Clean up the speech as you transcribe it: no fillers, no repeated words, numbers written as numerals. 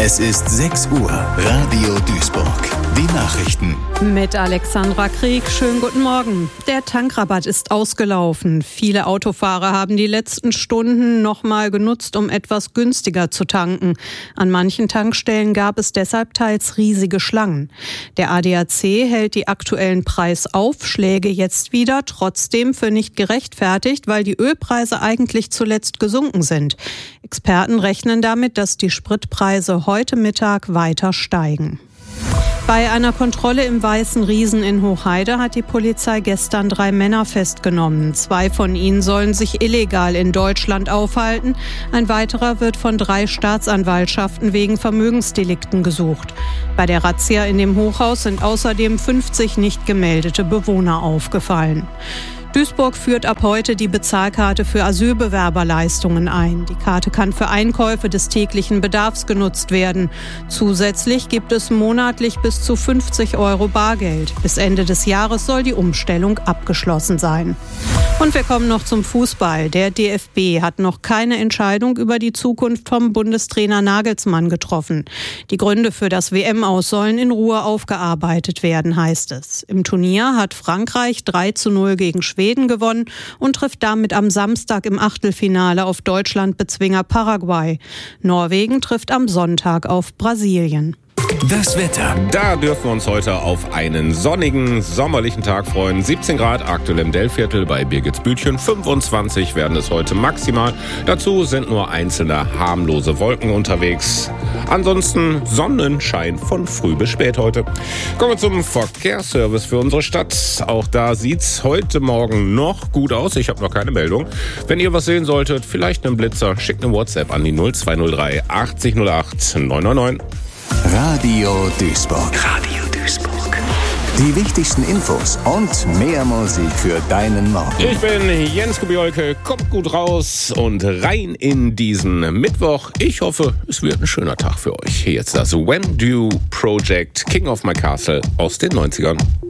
Es ist 6 Uhr, Radio Duisburg. Die Nachrichten. Mit Alexandra Krieg, schönen guten Morgen. Der Tankrabatt ist ausgelaufen. Viele Autofahrer haben die letzten Stunden nochmal genutzt, um etwas günstiger zu tanken. An manchen Tankstellen gab es deshalb teils riesige Schlangen. Der ADAC hält die aktuellen Preisaufschläge jetzt wieder trotzdem für nicht gerechtfertigt, weil die Ölpreise eigentlich zuletzt gesunken sind. Experten rechnen damit, dass die Spritpreise heute Mittag weiter steigen. Bei einer Kontrolle im Weißen Riesen in Hochheide hat die Polizei gestern 3 Männer festgenommen. 2 von ihnen sollen sich illegal in Deutschland aufhalten. Ein weiterer wird von 3 Staatsanwaltschaften wegen Vermögensdelikten gesucht. Bei der Razzia in dem Hochhaus sind außerdem 50 nicht gemeldete Bewohner aufgefallen. Duisburg führt ab heute die Bezahlkarte für Asylbewerberleistungen ein. Die Karte kann für Einkäufe des täglichen Bedarfs genutzt werden. Zusätzlich gibt es monatlich bis zu 50 € Bargeld. Bis Ende des Jahres soll die Umstellung abgeschlossen sein. Und wir kommen noch zum Fußball. Der DFB hat noch keine Entscheidung über die Zukunft vom Bundestrainer Nagelsmann getroffen. Die Gründe für das WM-Aus sollen in Ruhe aufgearbeitet werden, heißt es. Im Turnier hat Frankreich 3:0 gegen Schweden gewonnen und trifft damit am Samstag im Achtelfinale auf Deutschland-Bezwinger Paraguay. Norwegen trifft am Sonntag auf Brasilien. Das Wetter. Da dürfen wir uns heute auf einen sonnigen, sommerlichen Tag freuen. 17 Grad aktuell im Dellviertel bei Birgitsbütchen. 25 werden es heute maximal. Dazu sind nur einzelne harmlose Wolken unterwegs. Ansonsten Sonnenschein von früh bis spät heute. Kommen wir zum Verkehrsservice für unsere Stadt. Auch da sieht's heute Morgen noch gut aus. Ich habe noch keine Meldung. Wenn ihr was sehen solltet, vielleicht einen Blitzer, schickt eine WhatsApp an die 0203 80 08 999. Radio Duisburg. Radio Duisburg. Die wichtigsten Infos und mehr Musik für deinen Morgen. Ich bin Jens Kubiolke, kommt gut raus und rein in diesen Mittwoch. Ich hoffe, es wird ein schöner Tag für euch. Hier jetzt das When Do Project, King of My Castle aus den 90ern.